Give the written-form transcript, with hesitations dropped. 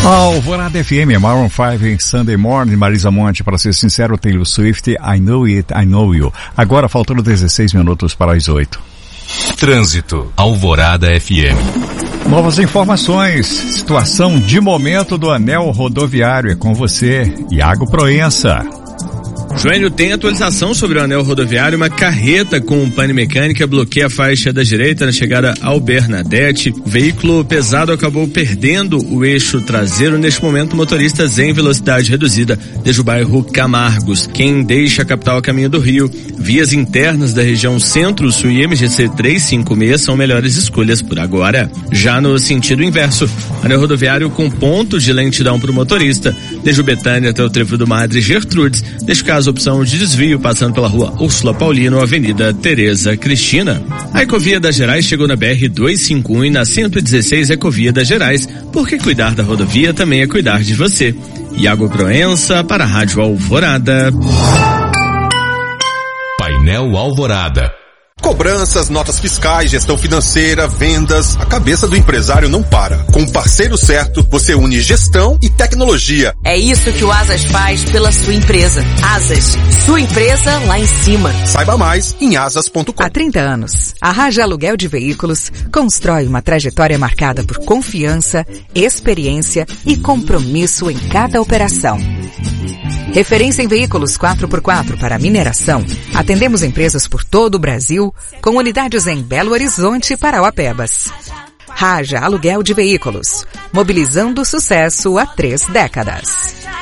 Alvorada FM, Maroon 5 em Sunday Morning, Marisa Monte, para ser sincero, Taylor Swift, I Know It, I Know You. Agora faltando 16 minutos para as 8. Trânsito, Alvorada FM. Novas informações, situação de momento do anel rodoviário, é com você, Iago Proença. Joênio, tem atualização sobre o anel rodoviário. Uma carreta com pane mecânica bloqueia a faixa da direita na chegada ao Bernadette. O veículo pesado acabou perdendo o eixo traseiro. Neste momento, motoristas em velocidade reduzida desde o bairro Camargos. Quem deixa a capital a caminho do Rio, vias internas da região Centro-Sul e MGC 356 são melhores escolhas por agora. Já no sentido inverso, anel rodoviário com pontos de lentidão para o motorista, desde o Betânia até o trevo do Madre Gertrudes, neste caso opção de desvio passando pela rua Úrsula Paulino, Avenida Tereza Cristina. A Ecovia das Gerais chegou na BR-251 e na 116 Ecovia das Gerais, porque cuidar da rodovia também é cuidar de você. Iago Proença para a Rádio Alvorada. Painel Alvorada. Cobranças, notas fiscais, gestão financeira, vendas, a cabeça do empresário não para. Com o parceiro certo, você une gestão e tecnologia. É isso que o Asas faz pela sua empresa. Asas, sua empresa lá em cima. Saiba mais em asas.com. Há 30 anos, a Raja Aluguel de Veículos constrói uma trajetória marcada por confiança, experiência e compromisso em cada operação. Referência em veículos 4x4 para mineração, atendemos empresas por todo o Brasil, com unidades em Belo Horizonte e Parauapebas. Raja Aluguel de Veículos, mobilizando sucesso há 3 décadas.